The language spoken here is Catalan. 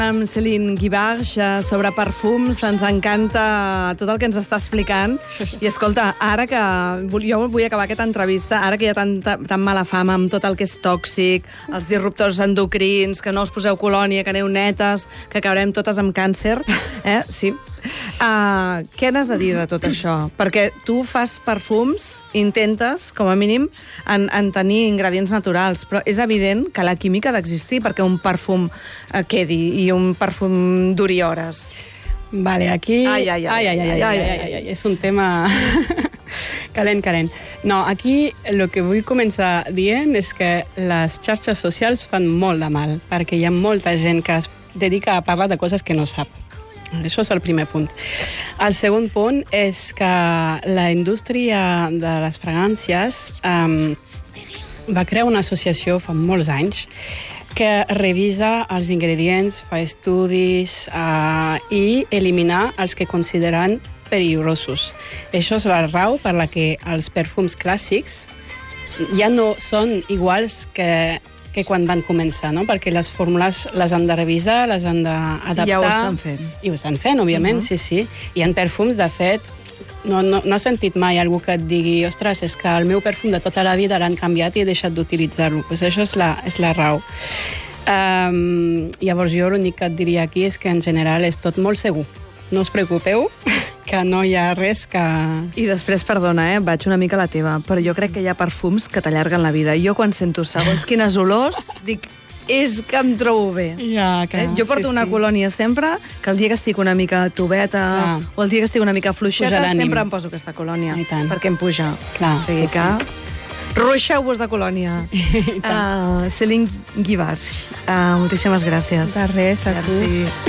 Amb Céline Guivarch sobre perfums, ens encanta tot el que ens està explicant. I escolta, ara que jo vull acabar aquesta entrevista, ara que hi ha tan mala fama amb tot el que és tòxic, els disruptors endocrins, que no us poseu colònia, que aneu netes, que acabarem totes amb càncer, sí. Què n'has de dir de tot això? Perquè tu fas perfums, intentes, com a mínim, en tenir ingredients naturals, però és evident que la química ha d'existir perquè un perfum quedi i un perfum duri hores. Vale, aquí... Ai, és un tema calent. No, aquí el que vull començar dient és que les xarxes socials fan molt de mal, perquè hi ha molta gent que es dedica a parlar de coses que no sap. Això és el primer punt. El segon punt és que la indústria de les fragàncies va crear una associació fa molts anys que revisa els ingredients, fa estudis i elimina els que consideren perillosos. Això és la raó per la que els perfums clàssics ja no són iguals que quan van començar, no? Perquè les fórmules les han de revisar, les han d'adaptar. I ja ho estan fent. I ho estan fent, òbviament, sí. Hi ha perfums, de fet, no he sentit mai algú que et digui ostres, és que el meu perfum de tota la vida l'han canviat i he deixat d'utilitzar-lo. Pues això és la raó. Llavors jo l'únic que et diria aquí és que en general és tot molt segur. No us preocupeu, que no hi ha res que... I després, perdona, vaig una mica a la teva, però jo crec que hi ha perfums que t'allarguen la vida. Jo quan sento segons quines olors, dic, és que em trobo bé. Ja, clar, jo porto una colònia sempre, que el dia que estic una mica tobeta o el dia que estic una mica fluixeta, sempre em poso aquesta colònia, perquè em puja. Clar, o sigui que... Ruixeu-vos de colònia. Céline Guivarch, moltíssimes gràcies. De res, a tu.